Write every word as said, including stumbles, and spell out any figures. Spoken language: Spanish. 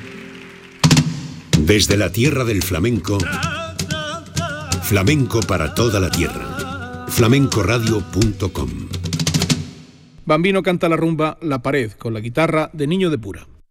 Desde la tierra del flamenco, flamenco para toda la tierra. flamenco radio punto com. Bambino canta la rumba La Pared con la guitarra de Niño de Pura.